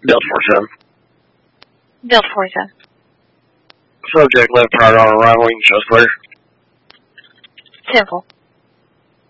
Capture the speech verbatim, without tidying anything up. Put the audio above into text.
Delta four seven. Delta four seven. Subject left prior on a right wing, shows clear. Simple.